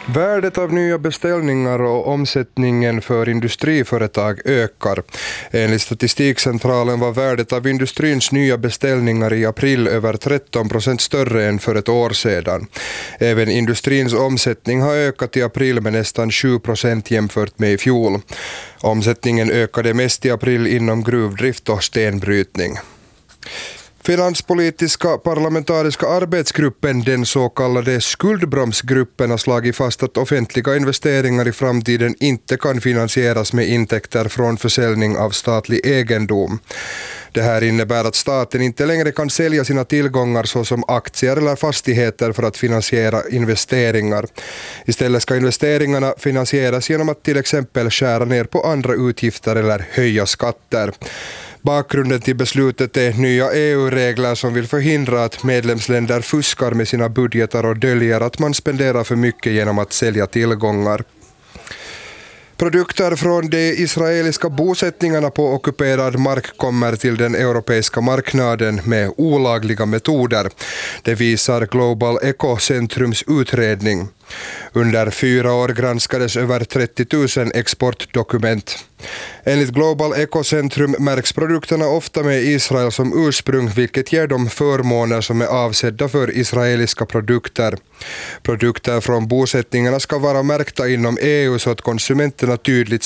Värdet av nya beställningar och omsättningen för industriföretag ökar. Enligt Statistikcentralen var värdet av industrins nya beställningar i april över 13% större än för ett år sedan. Även industrins omsättning har ökat i april med nästan 7% jämfört med i fjol. Omsättningen ökade mest i april inom gruvdrift och stenbrytning. Finanspolitiska parlamentariska arbetsgruppen, den så kallade skuldbromsgruppen, har slagit fast att offentliga investeringar i framtiden inte kan finansieras med intäkter från försäljning av statlig egendom. Det här innebär att staten inte längre kan sälja sina tillgångar såsom aktier eller fastigheter för att finansiera investeringar. Istället ska investeringarna finansieras genom att till exempel skära ner på andra utgifter eller höja skatter. Bakgrunden till beslutet är nya EU-regler som vill förhindra att medlemsländer fuskar med sina budgetar och döljer att man spenderar för mycket genom att sälja tillgångar. Produkter från de israeliska bosättningarna på ockuperad mark kommer till den europeiska marknaden med olagliga metoder. Det visar Global Ecocentrums utredning. Under 4 år granskades över 30 000 exportdokument. Enligt Global Ecocentrum märks produkterna ofta med Israel som ursprung, vilket ger dem förmåner som är avsedda för israeliska produkter. Produkter från bosättningarna ska vara märkta inom EU så att konsumenterna tydligt